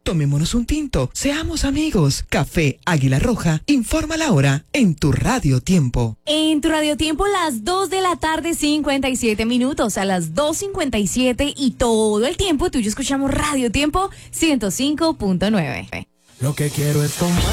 Tomémonos un tinto, seamos amigos. Café Águila Roja, informa la hora en tu Radio Tiempo. En tu Radio Tiempo, las 2 de la tarde, 57 minutos, a las 2:57 y todo el tiempo tú y yo escuchamos Radio Tiempo 105.9. Lo que quiero es tomar.